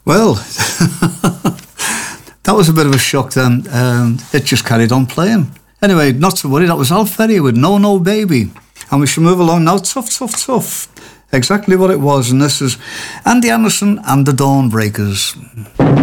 Well, that was a bit of a shock then. It just carried on playing. Anyway, not to worry, that was Al Ferrier with No No Baby. And we shall move along now. Tough, tough, tough. Exactly what it was. And this is Andy Anderson and the Dawnbreakers.